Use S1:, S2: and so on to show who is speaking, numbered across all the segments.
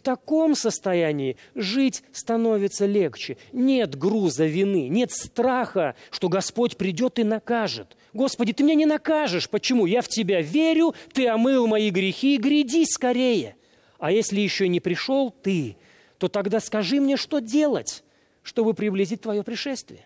S1: таком состоянии жить становится легче. Нет груза вины, нет страха, что Господь придет и накажет. Господи, Ты меня не накажешь. Почему? Я в Тебя верю, Ты омыл мои грехи, гряди скорее. А если еще не пришел Ты, то тогда скажи мне, что делать, чтобы приблизить Твое пришествие.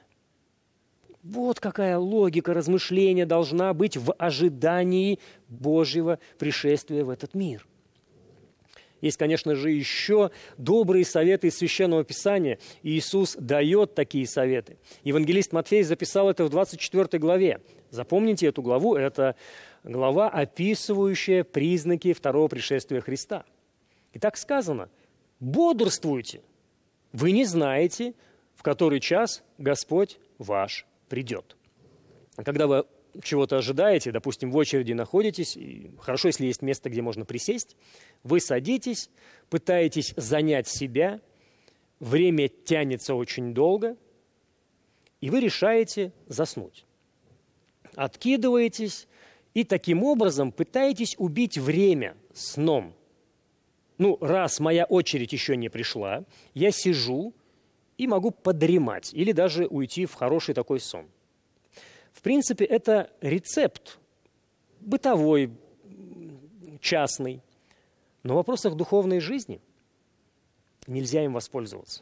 S1: Вот какая логика размышления должна быть в ожидании Божьего пришествия в этот мир. Есть, конечно же, еще добрые советы из Священного Писания. И Иисус дает такие советы. Евангелист Матфей записал это в 24 главе. Запомните эту главу, это глава, описывающая признаки второго пришествия Христа. И так сказано: «Бодрствуйте, вы не знаете, в который час Господь ваш придет». Когда вы чего-то ожидаете, допустим, в очереди находитесь, и хорошо, если есть место, где можно присесть, вы садитесь, пытаетесь занять себя, время тянется очень долго, и вы решаете заснуть. Откидываетесь и таким образом пытаетесь убить время сном. Раз моя очередь еще не пришла, я сижу и могу подремать или даже уйти в хороший такой сон. В принципе, это рецепт бытовой, частный, но в вопросах духовной жизни нельзя им воспользоваться.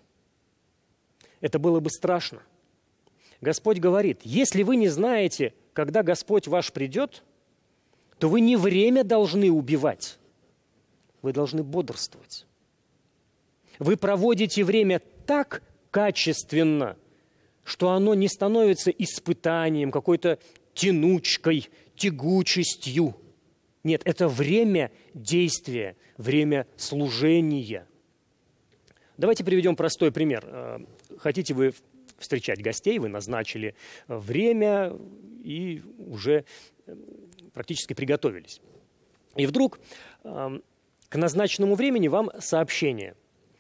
S1: Это было бы страшно. Господь говорит: если вы не знаете, когда Господь ваш придет, то вы не время должны убивать, вы должны бодрствовать. Вы проводите время так качественно, что оно не становится испытанием, какой-то тянучкой, тягучестью. Нет, это время действия, время служения. Давайте приведем простой пример. Хотите вы встречать гостей, вы назначили время и уже практически приготовились. И вдруг к назначенному времени вам сообщение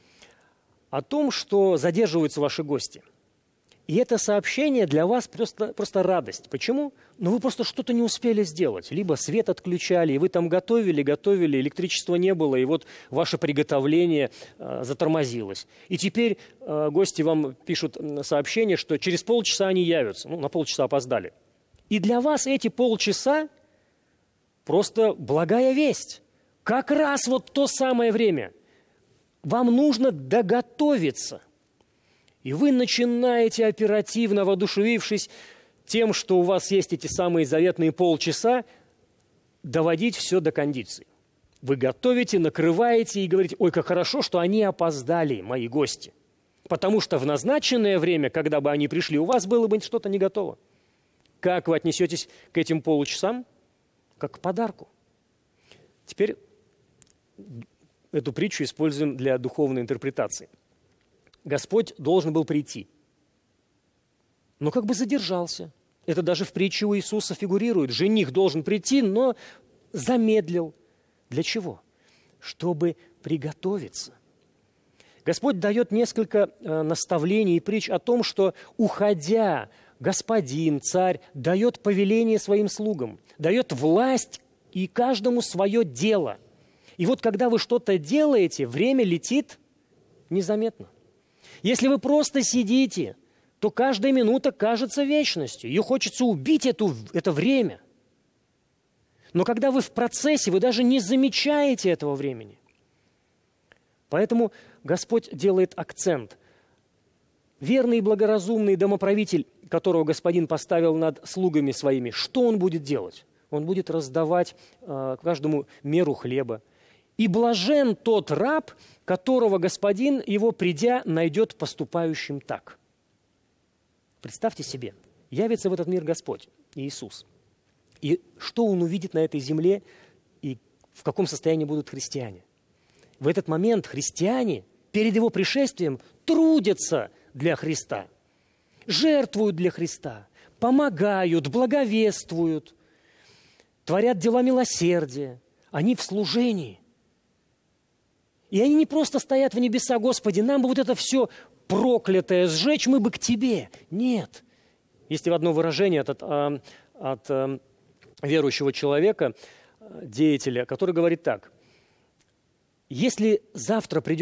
S1: о том, что задерживаются ваши гости. И это сообщение для вас просто радость. Почему? Вы просто что-то не успели сделать. Либо свет отключали, и вы там готовили, электричества не было, и вот ваше приготовление затормозилось. И теперь гости вам пишут сообщение, что через полчаса они явятся. На полчаса опоздали. И для вас эти полчаса просто благая весть. Как раз вот то самое время. Вам нужно доготовиться. И вы начинаете оперативно, воодушевившись тем, что у вас есть эти самые заветные полчаса, доводить все до кондиции. Вы готовите, накрываете и говорите: ой, как хорошо, что они опоздали, мои гости. Потому что в назначенное время, когда бы они пришли, у вас было бы что-то не готово. Как вы отнесетесь к этим полчасам? Как к подарку. Теперь эту притчу используем для духовной интерпретации. Господь должен был прийти, но как бы задержался. Это даже в притче у Иисуса фигурирует. Жених должен прийти, но замедлил. Для чего? Чтобы приготовиться. Господь дает несколько наставлений и притч о том, что, уходя, Господин, Царь, дает повеление своим слугам, дает власть и каждому свое дело. И вот когда вы что-то делаете, время летит незаметно. Если вы просто сидите, то каждая минута кажется вечностью. Ее хочется убить, это время. Но когда вы в процессе, вы даже не замечаете этого времени. Поэтому Господь делает акцент. Верный и благоразумный домоправитель, которого Господин поставил над слугами своими, что он будет делать? Он будет раздавать каждому меру хлеба. И блажен тот раб, которого Господин его, придя, найдет поступающим так. Представьте себе, явится в этот мир Господь, Иисус. И что Он увидит на этой земле, и в каком состоянии будут христиане? В этот момент христиане перед Его пришествием трудятся для Христа, жертвуют для Христа, помогают, благовествуют, творят дела милосердия. Они в служении. И они не просто стоят в небеса: Господи, нам бы вот это все проклятое сжечь, мы бы к Тебе. Нет. Есть одно выражение от верующего человека, деятеля, который говорит так: если завтра придет